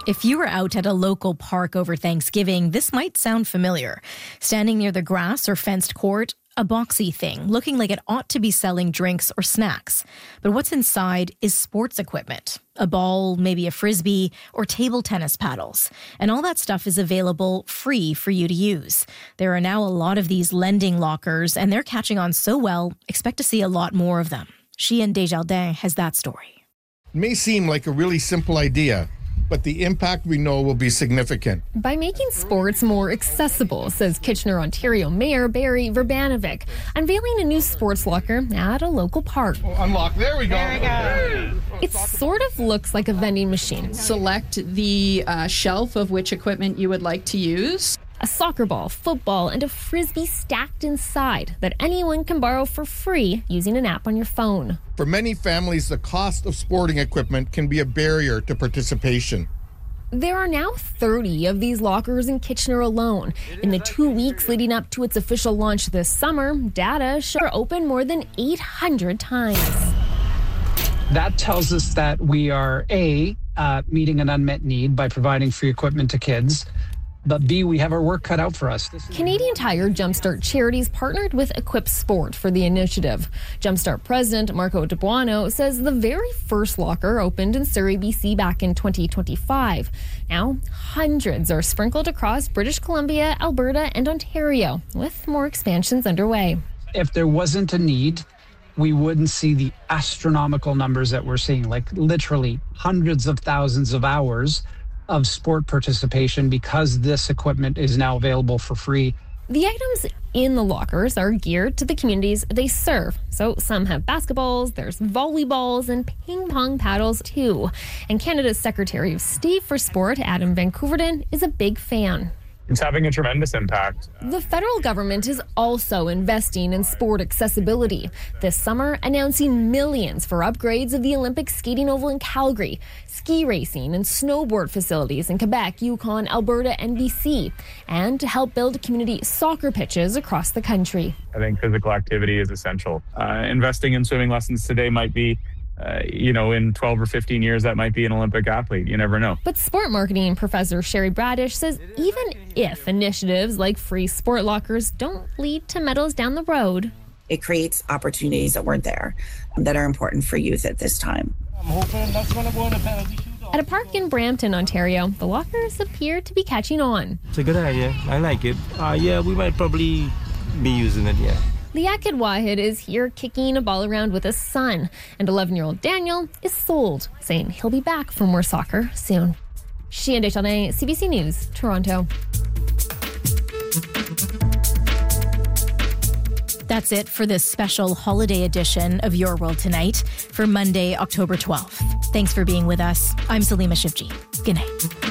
If you were out at a local park over Thanksgiving, this might sound familiar. Standing near the grass or fenced court, a boxy thing, looking like it ought to be selling drinks or snacks. But what's inside is sports equipment. A ball, maybe a frisbee, or table tennis paddles. And all that stuff is available free for you to use. There are now a lot of these lending lockers, and they're catching on so well, expect to see a lot more of them. Sheehan Desjardins has that story. It may seem like a really simple idea, but the impact we know will be significant. By making sports more accessible, says Kitchener, Ontario Mayor Barry Verbanovic, unveiling a new sports locker at a local park. Unlock, there we go. It sort of looks like a vending machine. Select the shelf of which equipment you would like to use. A soccer ball, football, and a frisbee stacked inside that anyone can borrow for free using an app on your phone. For many families, the cost of sporting equipment can be a barrier to participation. There are now 30 of these lockers in Kitchener alone. In the 2 weeks leading up to its official launch this summer, data show they're open more than 800 times. That tells us that we are, A, meeting an unmet need by providing free equipment to kids, but B, we have our work cut out for us. Canadian Tire Jumpstart Charities partnered with Equip Sport for the initiative. Jumpstart President Marco DeBuono says the very first locker opened in Surrey, BC back in 2025. Now, hundreds are sprinkled across British Columbia, Alberta, and Ontario, with more expansions underway. If there wasn't a need, we wouldn't see the astronomical numbers that we're seeing, like literally hundreds of thousands of hours of sport participation because this equipment is now available for free. The items in the lockers are geared to the communities they serve. So some have basketballs, there's volleyballs, and ping pong paddles too. And Canada's Secretary of State for Sport, Adam Van Koeverden, is a big fan. It's having a tremendous impact. The federal government is also investing in sport accessibility. This summer, announcing millions for upgrades of the Olympic skating oval in Calgary, ski racing and snowboard facilities in Quebec, Yukon, Alberta, and BC, and to help build community soccer pitches across the country. I think physical activity is essential. Investing in swimming lessons today might be in 12 or 15 years, that might be an Olympic athlete. You never know. But sport marketing professor Sherry Bradish says even if initiatives like free sport lockers don't lead to medals down the road, it creates opportunities that weren't there that are important for youth at this time. I'm hoping that's going to go in the penalty shootout. At a park in Brampton, Ontario, the lockers appear to be catching on. It's a good idea. I like it. We might probably be using it, yeah. Liakid Wahid is here kicking a ball around with his son, and 11-year-old Daniel is sold, saying he'll be back for more soccer soon. Sheehan Desjardins, CBC News, Toronto. That's it for this special holiday edition of Your World Tonight for Monday, October 12th. Thanks for being with us. I'm Salima Shivji. Good night.